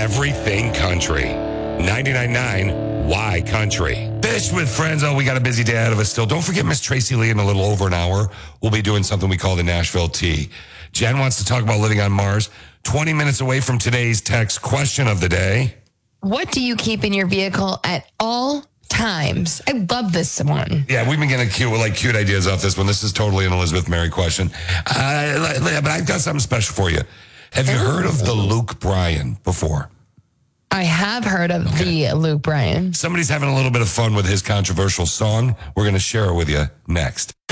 everything country. 99.9 Y Country. Fish with Friends. Oh, we got a busy day ahead of us still. Don't forget Miss Tracy Lee in a little over an hour. We'll be doing something we call the Nashville Tea. Jen wants to talk about living on Mars. 20 minutes away from today's text question of the day. What do you keep in your vehicle at all times? I love this one. Yeah, we've been getting cute ideas off this one. This is totally an Elizabeth Mary question. But I've got something special for you. Have you heard of the Luke Bryan before? I have heard of the Luke Bryan. Somebody's having a little bit of fun with his controversial song. We're going to share it with you next.